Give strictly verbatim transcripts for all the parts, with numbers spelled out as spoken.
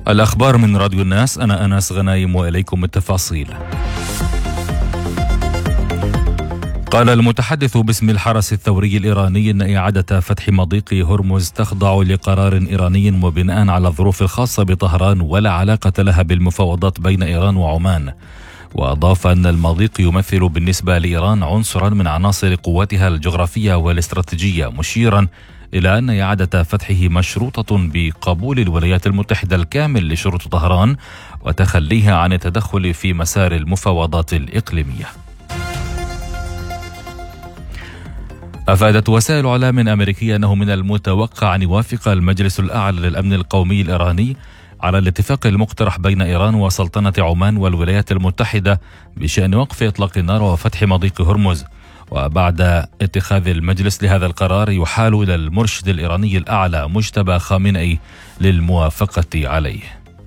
الأخبار من راديو الناس، أنا أنس غنايم وإليكم التفاصيل. قال المتحدث باسم الحرس الثوري الإيراني إن إعادة فتح مضيق هرمز تخضع لقرار إيراني وبناء على الظروف الخاصة بطهران ولا علاقة لها بالمفاوضات بين إيران وعمان. وأضاف أن المضيق يمثل بالنسبة لإيران عنصرا من عناصر قوتها الجغرافية والاستراتيجية، مشيرا إلى أن إعادة فتحه مشروطة بقبول الولايات المتحدة الكامل لشروط طهران وتخليها عن التدخل في مسار المفاوضات الإقليمية. أفادت وسائل إعلام أمريكية أنه من المتوقع أن يوافق المجلس الأعلى للأمن القومي الإيراني على الاتفاق المقترح بين إيران وسلطنة عمان والولايات المتحدة بشأن وقف إطلاق النار وفتح مضيق هرمز. وبعد اتخاذ المجلس لهذا القرار يحال إلى المرشد الإيراني الأعلى مجتبى خامنئي للموافقة عليه.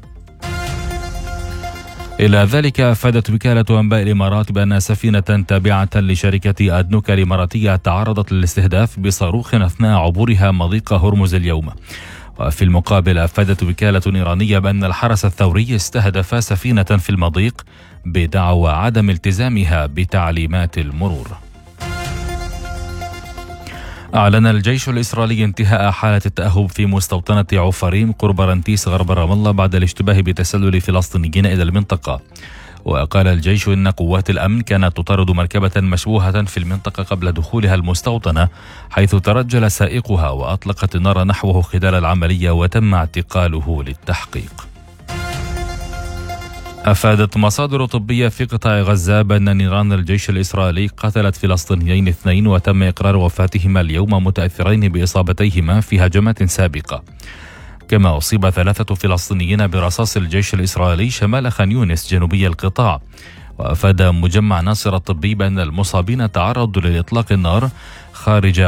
إلى ذلك أفادت وكالة أنباء الإمارات بأن سفينة تابعة لشركة أدنوك الإماراتية تعرضت للاستهداف بصاروخ أثناء عبورها مضيق هرمز اليوم. وفي المقابل أفادت وكالة إيرانية بأن الحرس الثوري استهدف سفينة في المضيق بدعوى عدم التزامها بتعليمات المرور. أعلن الجيش الإسرائيلي انتهاء حالة التأهب في مستوطنة عفريم قرب رنتيس غرب رام الله بعد الاشتباه بتسلل فلسطينيين إلى المنطقة. وقال الجيش إن قوات الأمن كانت تطارد مركبة مشبوهة في المنطقة قبل دخولها المستوطنة، حيث ترجل سائقها وأطلقت النار نحوه خلال العملية وتم اعتقاله للتحقيق. أفادت مصادر طبية في قطاع غزة بأن نيران الجيش الإسرائيلي قتلت فلسطينيين اثنين وتم إقرار وفاتهما اليوم متأثرين بإصابتيهما في هجمات سابقة. كما أصيب ثلاثة فلسطينيين برصاص الجيش الإسرائيلي شمال خان يونس جنوبي القطاع. وأفاد مجمع ناصر الطبي بأن المصابين تعرضوا لإطلاق النار خارج